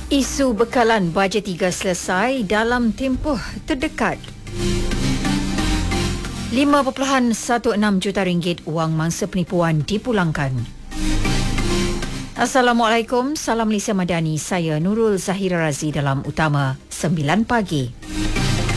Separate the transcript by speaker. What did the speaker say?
Speaker 1: Isu bekalan bajet 3 selesai dalam tempoh terdekat. 5.16 juta ringgit wang mangsa penipuan dipulangkan. Assalamualaikum, salam Malaysia Madani. Saya Nurul Zahira Razi dalam Utama 9 pagi.